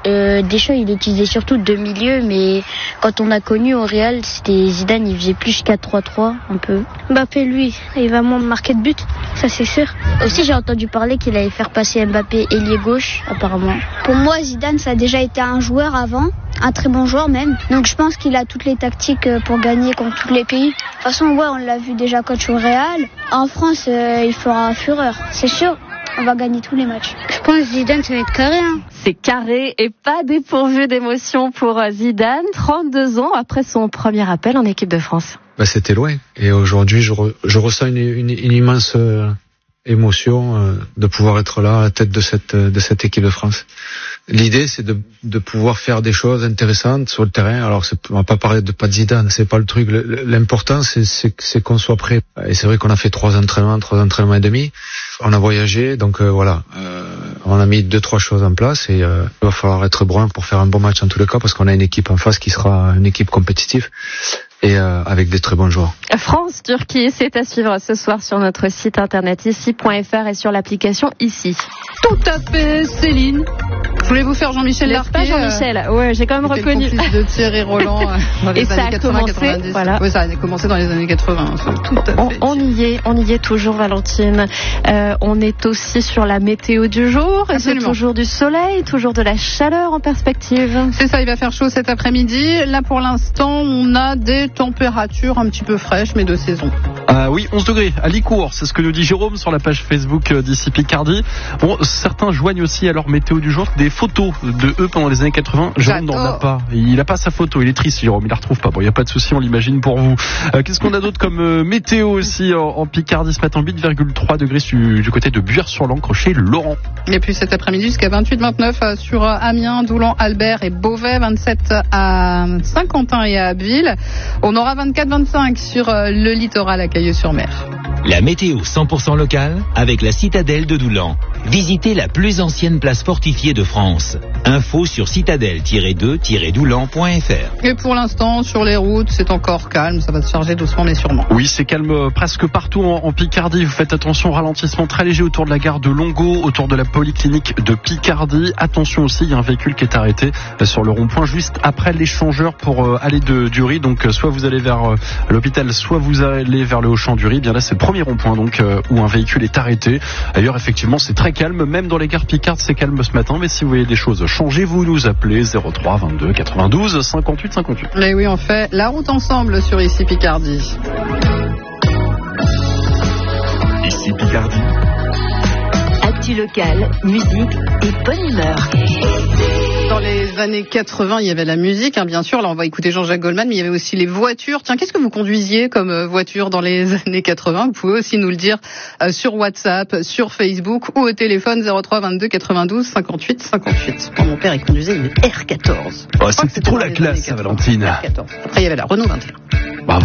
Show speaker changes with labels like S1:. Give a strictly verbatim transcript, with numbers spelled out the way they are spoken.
S1: euh, Deschamps, il utilisait surtout deux milieux, mais quand on a connu au Real, c'était Zidane, il faisait plus quatre trois trois, un peu.
S2: Mbappé, lui, il va moins marquer de but, ça c'est sûr.
S1: Aussi, j'ai entendu parler qu'il allait faire passer Mbappé ailier gauche, apparemment.
S2: Pour moi, Zidane, ça a déjà été un joueur avant, un très bon joueur même. Donc je pense qu'il a toutes les tactiques pour gagner contre tous les pays. De toute façon, ouais, on l'a vu déjà coach au Real. En France, euh, il fera fureur, c'est sûr. On va gagner tous les matchs.
S1: Je pense que Zidane, ça va être carré. Hein.
S3: C'est carré et pas dépourvu d'émotion pour Zidane, trente-deux ans après son premier appel en équipe de France.
S4: Bah, c'était loin. Et aujourd'hui, je, re, je ressens une, une, une immense euh, émotion euh, de pouvoir être là à la tête de cette, de cette équipe de France. L'idée, c'est de, de pouvoir faire des choses intéressantes sur le terrain. Alors, c'est, on va pas parler de pas de Zidane, c'est pas le truc. L'important, c'est, c'est, c'est qu'on soit prêt. Et c'est vrai qu'on a fait trois entraînements, trois entraînements et demi. On a voyagé, donc euh, voilà. Euh, on a mis deux, trois choses en place et euh, il va falloir être brun pour faire un bon match en tous les cas parce qu'on a une équipe en face qui sera une équipe compétitive. Et euh, avec des très bons joueurs.
S3: France-Turquie, c'est à suivre ce soir sur notre site internet ici point f r et sur l'application ici.
S5: Tout à fait, Céline. Je voulais vous faire Jean-Michel Larquet.
S3: Pas Jean-Michel, euh, ouais, j'ai quand même reconnu.
S5: Le fils de Thierry Roland euh, dans les
S3: et
S5: années
S3: ça a
S5: quatre-vingts
S3: commencé,
S5: quatre-vingt-dix.
S3: voilà.
S5: Oui, ça a commencé dans les années quatre-vingts. Tout à
S3: on,
S5: fait.
S3: on y est, on y est toujours, Valentine. Euh, on est aussi sur la météo du jour. Et c'est toujours du soleil, toujours de la chaleur en perspective.
S5: C'est ça, il va faire chaud cet après-midi. Là, pour l'instant, on a des températures un petit peu fraîches, mais de saison.
S6: Ah oui, onze degrés à Licourt, c'est ce que nous dit Jérôme sur la page Facebook d'ici Picardie. Bon, certains joignent aussi à leur météo du jour des photos de eux pendant les années quatre-vingts. Jérôme n'en a pas. Il a pas sa photo, il est triste Jérôme, il la retrouve pas. Bon, il n'y a pas de souci, on l'imagine pour vous. Euh, qu'est-ce qu'on a d'autre comme euh, météo aussi en, en Picardie ce matin? Huit virgule trois degrés du, du côté de Buire-sur-l'Ancre chez Laurent.
S5: Et puis cet après-midi jusqu'à vingt-huit vingt-neuf sur Amiens, Doulan, Albert et Beauvais, vingt-sept à Saint-Quentin et à Abbeville. On aura vingt-quatre vingt-cinq sur le littoral à Cailleux-sur-Mer.
S7: La météo cent pour cent locale avec la citadelle de Doulan. Visitez la plus ancienne place fortifiée de France. Info sur citadelle tiret deux tiret doulan point f r.
S5: Et pour l'instant, sur les routes, c'est encore calme. Ça va se charger doucement mais sûrement.
S6: Oui, c'est calme presque partout en, en Picardie. Vous faites attention, ralentissement très léger autour de la gare de Longo, autour de la polyclinique de Picardie. Attention aussi, il y a un véhicule qui est arrêté sur le rond-point juste après l'échangeur pour euh, aller de Dury. Donc, euh, soit vous allez vers euh, l'hôpital, soit vous allez vers le Auchan Dury. Bien là, c'est le premier rond-point donc euh, où un véhicule est arrêté. D'ailleurs, effectivement, c'est très calme. Même dans les gares Picardes, c'est calme ce matin. Mais si vous voyez des choses changer, vous nous appelez zéro trois vingt-deux quatre-vingt-douze cinquante-huit cinquante-huit.
S5: Mais oui, on fait la route ensemble sur Ici Picardie.
S7: Ici Picardie.
S8: Actu locale, musique et bonne humeur.
S5: Dans les années quatre-vingts, il y avait la musique, hein, bien sûr. Là, on va écouter Jean-Jacques Goldman, mais il y avait aussi les voitures. Tiens, qu'est-ce que vous conduisiez comme euh, voiture dans les années quatre-vingts? Vous pouvez aussi nous le dire euh, sur WhatsApp, sur Facebook ou au téléphone zéro trois vingt-deux quatre-vingt-douze cinquante-huit cinquante-huit. Bon, mon père, il conduisait une R quatorze.
S6: Oh, c'était trop la classe, ça, Valentine.
S5: R quatorze. Après, il y avait la Renault vingt et un.